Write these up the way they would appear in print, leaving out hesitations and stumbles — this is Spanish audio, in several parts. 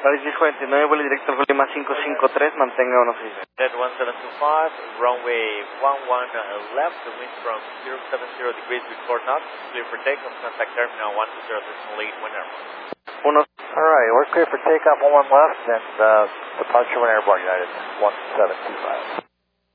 Paris 49, vuelo directo al Lima 553, mantenga 16. Dead 1725, runway 11 left, the wind from 070 degrees with 4 knots, clear for takeoff, contact terminal 120.8 when airborne. Alright, we're clear for takeoff, 11 left, and departure when airborne, United 1725.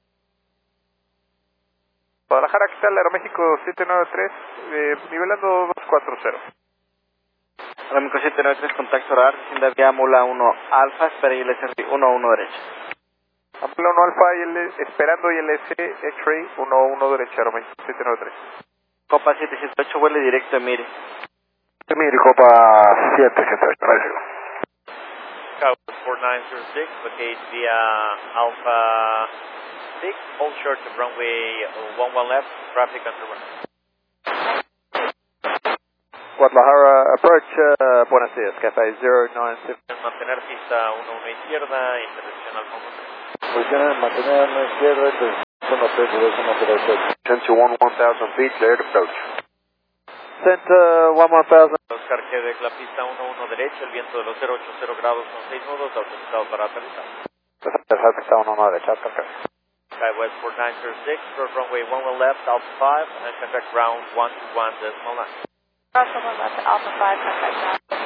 Guadalajara, ¿qué tal? Aeroméxico 793, nivelando 240. Aeroméxico 793, contacto radar, descienda vía Mula 1 Alfa, espera ILS 11 derecha. Mula 1 Alfa, esperando ILS X-Ray 11 derecha, Aeroméxico 793. Copa 778, vuelo directo a Miri. Miri, Copa 778, gracias. Cowboy 4906, vacate via Alpha 6, hold short of runway 11 left, traffic underway. Guadalajara approach, buenos días, Café 096. Mantener pista 11 izquierda, intercepción al fondo. Posición mantener a la izquierda, intercepción 13, Center 1000 feet, clear to approach. Center 1000. Oscar Quebec, la pista 11 derecha, el viento de los 080 grados con 6 nudos, autorizado para aterrizar. Pista 11 derecha, perfecto. Skywest 4906, short runway 11 left, Alpha 5, and contact ground 121.9. Cross 11 left, Alpha 5, contact ground.